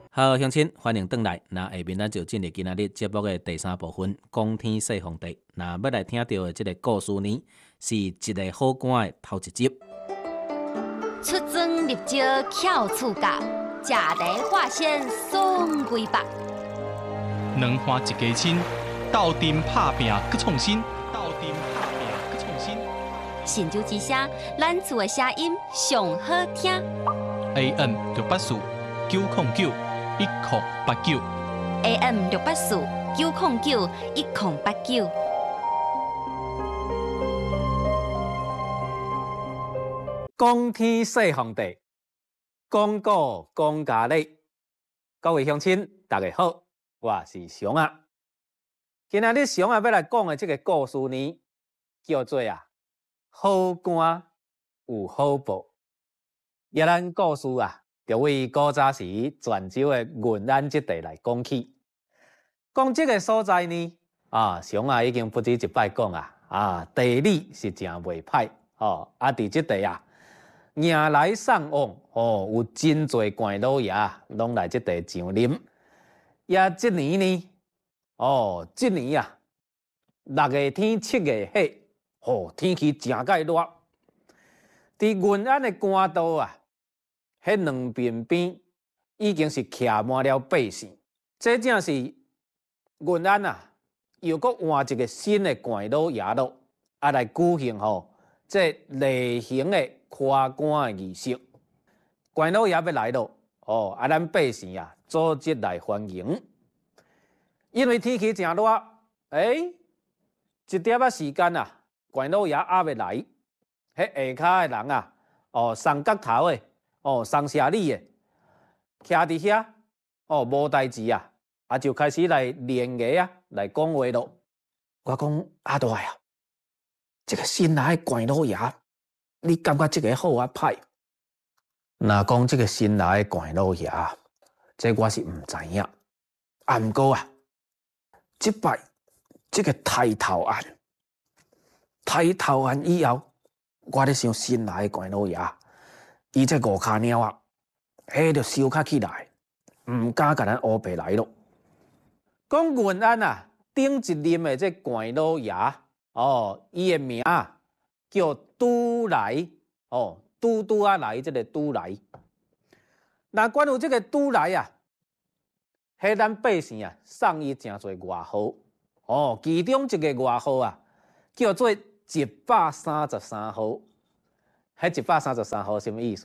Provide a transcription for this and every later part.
好，乡亲，欢迎回来。那下面咱就进入今仔日节目的第3部分，讲天说皇帝。那要来听到的这个故事呢，是一个好官的头一集。 出征入招巧处教，食茶化仙送归白。 两花一家亲，斗阵拍拼搁创新，斗阵拍拼搁创新。 神州之声，咱厝的声音上好听。 AM 684-909-1089 AM 684-909-1089。 讲天说皇帝，讲古讲家历。各位乡亲，大家好，我是熊啊。今仔日熊啊要来讲的这个故事呢，叫做好官有好报。也咱故事就为古早时泉州的云安这地来讲起。讲这个所在呢，熊已经不止一摆讲地理是真袂歹伫这地迎来送往有真侪官老爷拢来这地上临。也这年呢，这年6月天7月迄，天气真介热。伫云安的官道迄两边已经是徛满了百姓。这正是云安又搁换一个新的官老爷咯，来举行这例行的夸官的仪式。官老爷要来咯，咱百姓组织来欢迎。因为天气真热，一点时间官老爷还未来，迄下骹的人三角头的。三社里的，徛伫遐，无代志就开始来练艺来讲话咯。我讲阿大这个新来的官老爷，你感觉这个好歹？若讲这个新来的官老爷，这我是毋知影。毋过这摆这个抬头案以后，我咧想新来的官老爷。伊这五脚鸟就收较起来，毋敢甲咱乌白来咯。讲云安顶一任的这官老爷伊的名叫都来都来这个都来。那关于这个都来迄咱百姓送伊真侪外号其中一个外号叫做133号。迄133号什么意思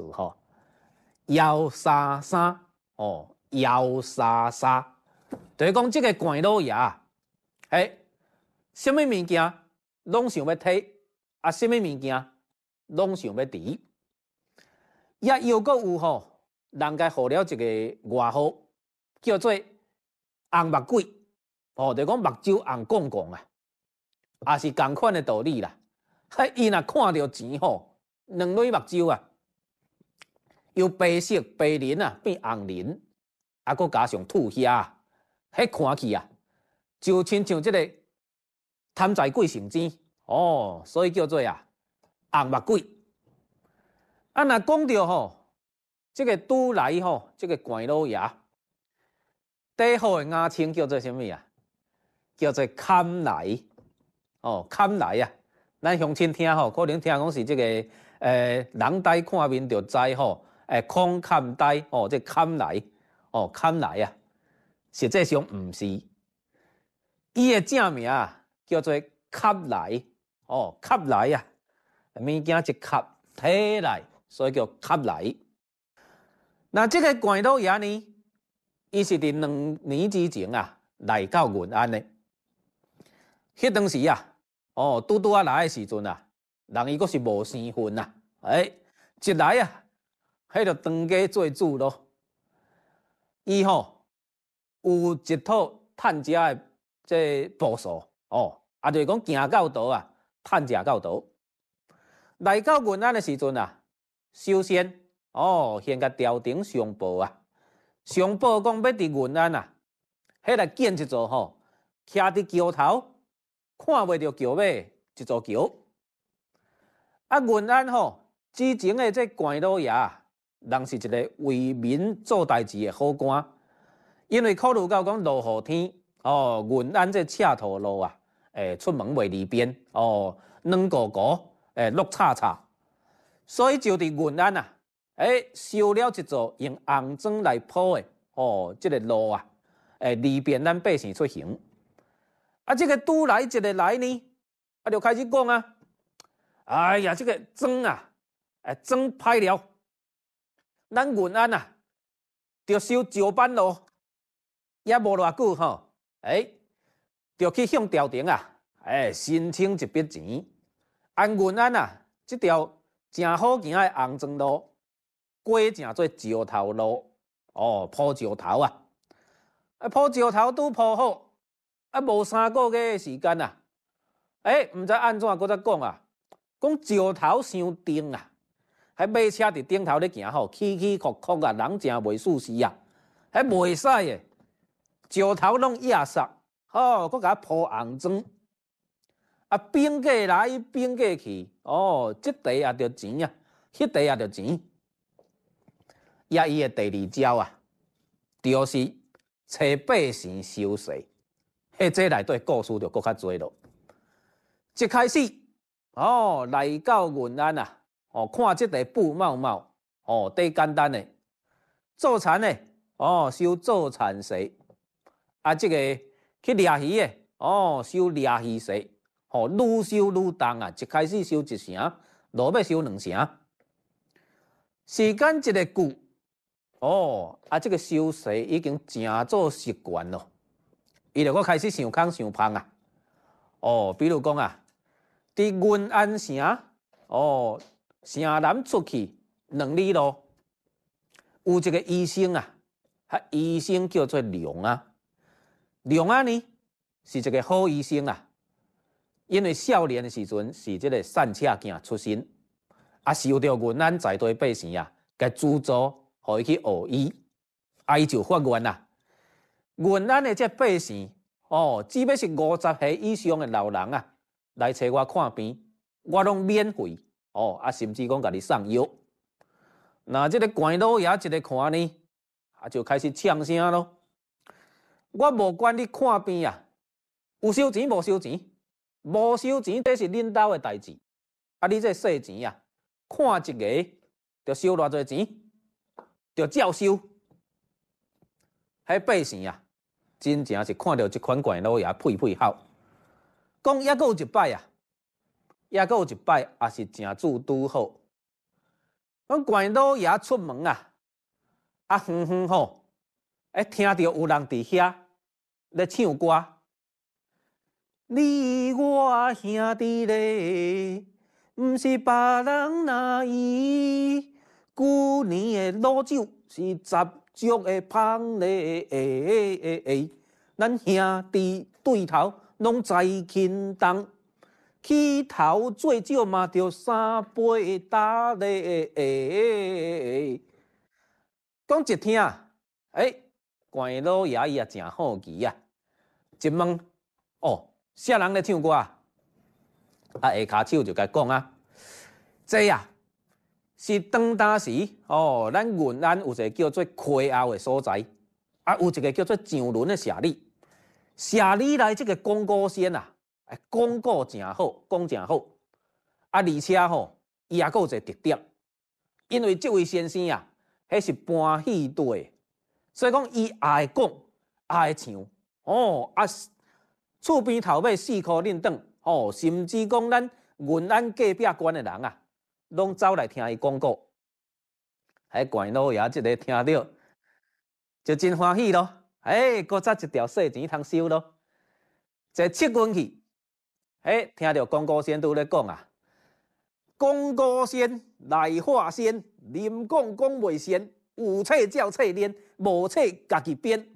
？133133，就是讲这个官老爷什么物件拢想要摕，什么物件拢想要持。也又搁有人家互了一个外号，叫做红目鬼就是讲目睭红光光也是同款的道理啦。伊若看到钱两蕊目睭由白色白鳞变红鳞，搁加上吐血，迄看起就亲像这个贪财鬼成精所以叫做红目鬼。若讲到这个都来这个官老爷，第好的雅称叫做什么叫做堪来堪来咱乡亲听可能听讲是这个。人呆看面就知空堪呆这堪来堪来实际上毋是，伊的正名叫做吸来吸来物件一吸摕来，所以叫吸来。那这个官老爷呢，伊是伫2年之前来到云安的。迄当时拄来的时阵人伊阁是无生分一来迄就当家做主咯。伊有一套趁食的这步数就是讲行到倒趁食到倒。来到云安的时阵首先先甲朝廷上报上报讲要伫云安迄来建一座徛伫桥头，看袂到桥尾一座桥。云安之前的这官老爷，人是一个为民做代志的好官， 因为考虑到讲落雨天，云安这赤土路啊，出门袂离边，软糊糊，落叉叉，所以就伫云安啊，修了一座用红砖来铺的，这个路啊，利便咱百姓出行。啊，这个拄来一个来呢，啊，就开始讲啊，哎呀，这个砖啊，砖歹了，咱云安啊，着修石板路。也无偌久吼，就去向朝廷啊，申请一笔钱，按云安啊，这条正好行的红砖路，改成做石头路，铺石头啊，铺石头拄铺好，无3个月的时间啊，毋知安怎搁再讲啊，讲石头伤重啊，还马车伫顶头咧行吼，起起伏伏啊，人真袂舒适啊，还袂使的。石头拢压煞，搁甲铺红砖，啊，边过来边过去，这地也着钱啊，迄地也着钱。也伊的第二招啊，就是找百姓收税，这内底故事就搁较多咯。一开始，来到云安啊，看这地布茂茂，最简单的，做田的，收做田税。啊，这个去掠鱼的，收掠鱼税，愈收愈重啊！一开始收1成，落要收2成。时间一个久，这个收税已经真做习惯咯。伊就搁开始想空想芳啊，比如讲啊，伫云安城，城南出去2里路，有一个医生啊，医生叫做梁啊。梁啊呢是一个好医生啊，因为少年的时阵是这个散车囝出身，啊受到云安在地百姓啊，甲资助，互伊去学医，伊就发愿啦。云安的这百姓，只要是50岁以上的老人啊，来找我看病，我拢免费，甚至讲甲你送药。那这个关老爷一个看呢，就开始呛声咯。我无管你看病啊，有收钱无收钱，无收钱这是恁兜的代志。啊，你这细钱啊，看一个就收偌济钱，就照收。迄百姓啊，真正是看到这款怪老爷屁屁好。讲抑阁有一摆啊，抑阁有一摆也是正主拄好。讲怪老爷出门啊，远远吼，听到有人伫遐。咧唱歌，你我兄弟咧，毋是别人那伊。旧年的老酒是十足的芳咧，咱兄弟对头拢在轻重，起头最少嘛着3杯打咧。讲一听，关老爷伊也真好奇啊！一问，啥人咧唱歌啊？下骹手就甲讲啊，这啊是当时咱云安有一个叫做溪后的所在，有一个叫做上仑的社里，社里内这个广告先啊，广告真好，讲真好，而且伊也阁有一个特点，因为这位先生啊，迄是搬戏队的，所以讲伊也会讲，也会唱。厝边头尾4箍恁顿，甚至讲咱云安隔壁关的人啊，拢走来听伊广告。迄怪老爷即个听到，就真欢喜咯。搁再一条细钱通收咯。坐7运去，听到广告先拄咧讲啊，广告先来化仙，临讲讲袂仙，有册照册练，无册家己编。